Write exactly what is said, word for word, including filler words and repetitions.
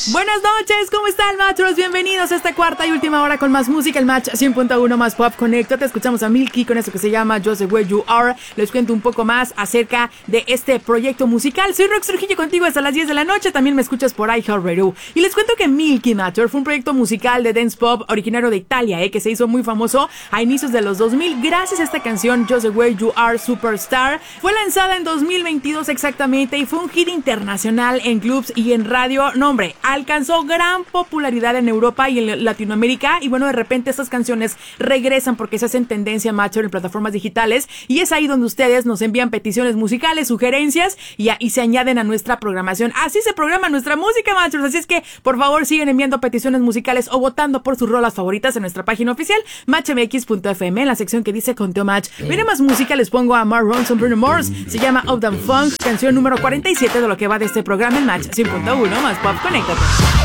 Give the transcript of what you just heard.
Buenas noches, ¿cómo están, machos? Bienvenidos a esta cuarta y última hora con más música, el Match cien punto uno más Pop Connecto. Te escuchamos a Milky con eso que se llama Just the Way You Are. Les cuento un poco más acerca de este proyecto musical. Soy Rox Trujillo contigo hasta las diez de la noche. También me escuchas por iHeartRadio. Y les cuento que Milky Matter fue un proyecto musical de dance pop originario de Italia, eh, que se hizo muy famoso a inicios de los dos mil gracias a esta canción Just the Way You Are Superstar. Fue lanzada en dos mil veintidós exactamente y fue un hit internacional en clubs y en radio. No, hombre, alcanzó gran popularidad en Europa y en Latinoamérica, y bueno, de repente estas canciones regresan porque se hacen tendencia macho en plataformas digitales, y es ahí donde ustedes nos envían peticiones musicales, sugerencias, y, y se añaden a nuestra programación. Así se programa nuestra música, machos, así es que por favor siguen enviando peticiones musicales o votando por sus rolas favoritas en nuestra página oficial match m x punto f m en la sección que dice Conteo Match. Miren más música, les pongo a Mark Ronson, Bruno Mars, se llama Uptown Funk, canción número cuarenta y siete de lo que va de este programa en Match cien punto uno más Pop Connected.